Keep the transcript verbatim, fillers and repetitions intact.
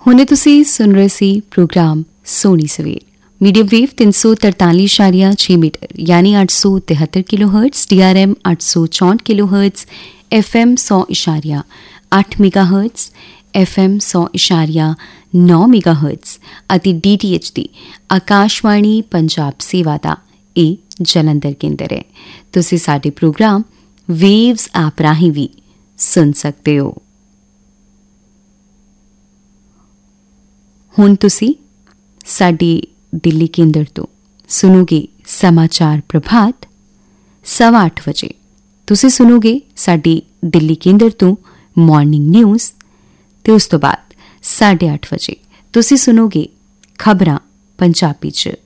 ਹੁਣੇ ਤੁਸੀਂ ਸੁਣ ਰਹੇ ਸੀ ਪ੍ਰੋਗਰਾਮ ਸੋਹਣੀ ਸਵੇਰ ਮੀਡੀਅਮ ਵੇਵ ਤਿੰਨ ਸੌ ਤਰਤਾਲੀ ਇਸ਼ਾਰੀਆ ਛੇ ਮੀਟਰ ਯਾਨੀ ਅੱਠ ਸੌ ਤਿਹੱਤਰ kilo hertz, D R M ਅੱਠ ਸੌ ਚੌਂਹਠ ਕਿਲੋ ਹਰਟਜ਼, ਐਫ ਐਮ ਸੌ ਇਸ਼ਾਰੀਆ ਅੱਠ ਮੈਗਾ ਹਰਟਜ਼, ਐਫ ਐਮ ਸੌ ਇਸ਼ਾਰੀਆ ਨੌ ਮੈਗਾ ਹਰਟਜ਼ ਅਤੇ ਡੀ ਟੀ ਐਚ ਦੀ ਆਕਾਸ਼ਵਾਣੀ ਪੰਜਾਬ ਸੇਵਾ ਦਾ ਇਹ ਜਲੰਧਰ ਕੇਂਦਰ ਹੈ। ਤੁਸੀਂ ਸਾਡੇ ਪ੍ਰੋਗਰਾਮ ਵੇਵਜ਼ ਐਪ ਰਾਹੀਂ ਵੀ ਸੁਣ ਸਕਦੇ ਹੋ। ਹੁਣ ਤੁਸੀਂ ਸਾਡੀ ਦਿੱਲੀ ਕੇਂਦਰ ਤੋਂ ਸੁਣੋਗੇ ਸਮਾਚਾਰ ਪ੍ਰਭਾਤ ਸਵਾ ਅੱਠ ਵਜੇ। ਤੁਸੀਂ ਸੁਣੋਗੇ ਸਾਡੀ ਦਿੱਲੀ ਕੇਂਦਰ ਤੋਂ ਮਾਰਨਿੰਗ ਨਿਊਜ਼ ਤੇ ਉਸ ਤੋਂ ਬਾਅਦ ਸਾਢੇ ਅੱਠ ਵਜੇ ਤੁਸੀਂ ਸੁਣੋਗੇ ਖਬਰਾਂ ਪੰਜਾਬੀ 'ਚ।